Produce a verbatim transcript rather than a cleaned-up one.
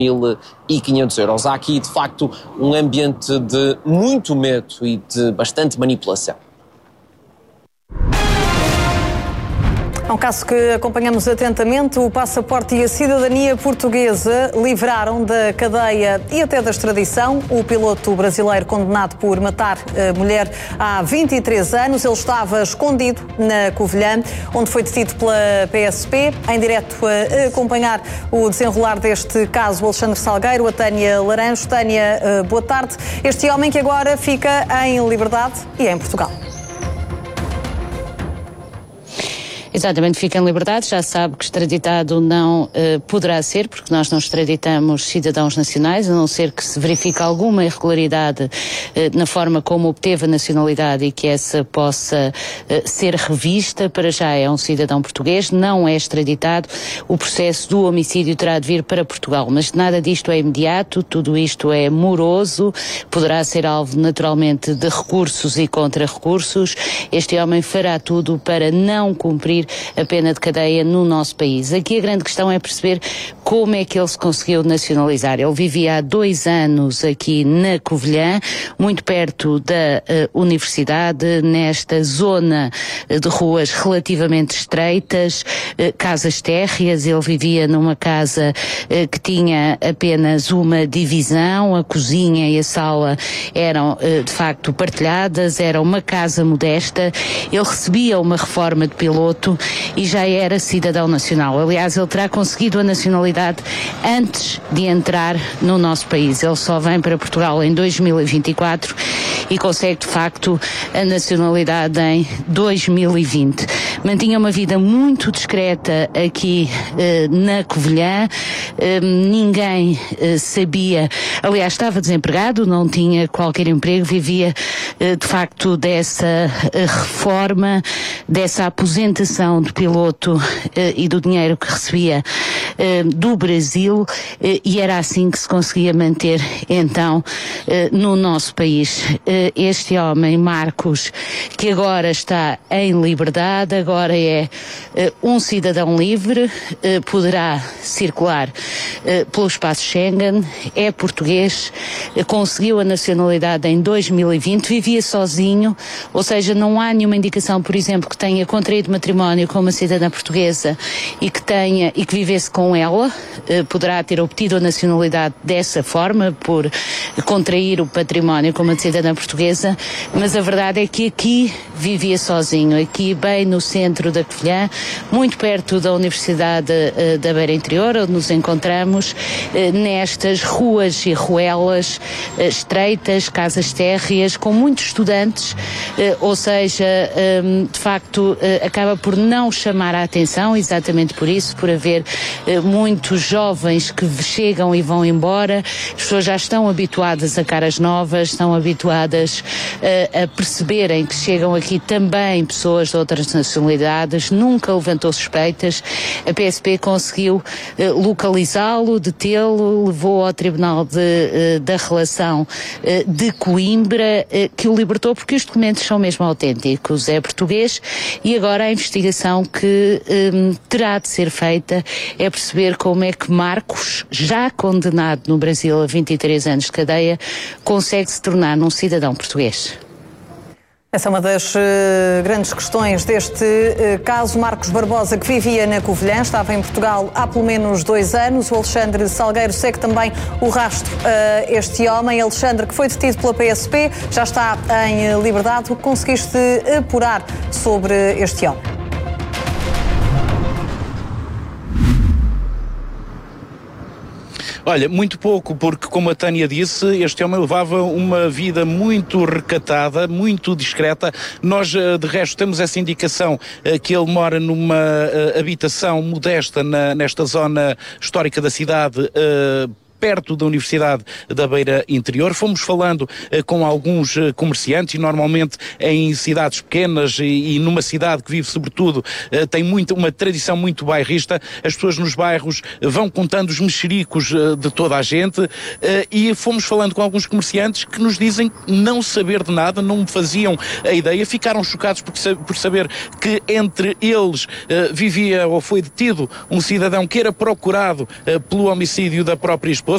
mil e quinhentos euros. Há aqui, de facto, um ambiente de muito medo e de bastante manipulação. É um caso que acompanhamos atentamente. O passaporte e a cidadania portuguesa livraram da cadeia e até da extradição o piloto brasileiro condenado por matar a mulher há vinte e três anos. Ele estava escondido na Covilhã, onde foi detido pela P S P. Em direto a acompanhar o desenrolar deste caso, o Alexandre Salgueiro, a Tânia Laranjo. Tânia, boa tarde. Este homem que agora fica em liberdade e é em Portugal. Exatamente, fica em liberdade, já sabe que extraditado não uh, poderá ser, porque nós não extraditamos cidadãos nacionais, a não ser que se verifique alguma irregularidade uh, na forma como obteve a nacionalidade e que essa possa uh, ser revista. Para já é um cidadão português, não é extraditado, o processo do homicídio terá de vir para Portugal, mas nada disto é imediato, tudo isto é moroso, poderá ser alvo naturalmente de recursos e contra-recursos. Este homem fará tudo para não cumprir a pena de cadeia no nosso país. Aqui a grande questão é perceber como é que ele se conseguiu nacionalizar. Ele vivia há dois anos aqui na Covilhã, muito perto da uh, universidade, nesta zona uh, de ruas relativamente estreitas, uh, casas térreas. Ele vivia numa casa uh, que tinha apenas uma divisão, a cozinha e a sala eram uh, de facto partilhadas, era uma casa modesta. Ele recebia uma reforma de piloto e já era cidadão nacional. Aliás, ele terá conseguido a nacionalidade antes de entrar no nosso país. Ele só vem para Portugal em dois mil e vinte e quatro e consegue, de facto, a nacionalidade em dois mil e vinte. Mantinha uma vida muito discreta aqui eh, na Covilhã. Eh, ninguém eh, sabia. Aliás, estava desempregado, não tinha qualquer emprego, vivia, eh, de facto, dessa eh, reforma, dessa aposentação de piloto eh, e do dinheiro que recebia eh, do Brasil, eh, e era assim que se conseguia manter então eh, no nosso país. Eh, este homem, Marcos, que agora está em liberdade, agora é eh, um cidadão livre, eh, poderá circular eh, pelo espaço Schengen, é português, eh, conseguiu a nacionalidade em dois mil e vinte, vivia sozinho, ou seja, não há nenhuma indicação, por exemplo, que tenha contraído matrimónio com uma cidadã portuguesa e que tenha e que vivesse com ela, eh, poderá ter obtido a nacionalidade dessa forma, por contrair o património com uma cidadã portuguesa, mas a verdade é que aqui vivia sozinho, aqui bem no centro da Covilhã, muito perto da Universidade eh, da Beira Interior, onde nos encontramos, eh, nestas ruas e ruelas eh, estreitas, casas térreas, com muitos estudantes, eh, ou seja, eh, de facto, eh, acaba por não chamar a atenção, exatamente por isso, por haver eh, muitos jovens que chegam e vão embora. As pessoas já estão habituadas a caras novas, estão habituadas eh, a perceberem que chegam aqui também pessoas de outras nacionalidades, nunca levantou suspeitas. A P S P conseguiu eh, localizá-lo, detê-lo, levou ao Tribunal de, eh, da Relação eh, de Coimbra, eh, que o libertou porque os documentos são mesmo autênticos, é português, e agora a investigação que eh, terá de ser feita é perceber como é que Marcos, já condenado no Brasil a vinte e três anos de cadeia, consegue se tornar num cidadão português. Essa é uma das uh, grandes questões deste uh, caso. Marcos Barbosa, que vivia na Covilhã, estava em Portugal há pelo menos dois anos. O Alexandre Salgueiro segue também o rastro a uh, este homem. Alexandre, que foi detido pela P S P, já está em uh, liberdade. O que conseguiste apurar sobre este homem? Olha, muito pouco, porque, como a Tânia disse, este homem levava uma vida muito recatada, muito discreta. Nós, de resto, temos essa indicação que ele mora numa habitação modesta na, nesta zona histórica da cidade, perto da Universidade da Beira Interior. Fomos falando eh, com alguns eh, comerciantes, e normalmente em cidades pequenas e, e numa cidade que vive sobretudo, eh, tem muito, uma tradição muito bairrista. As pessoas nos bairros vão contando os mexericos eh, de toda a gente, eh, e fomos falando com alguns comerciantes que nos dizem não saber de nada, não faziam a ideia, ficaram chocados por, por saber que entre eles eh, vivia ou foi detido um cidadão que era procurado eh, pelo homicídio da própria esposa.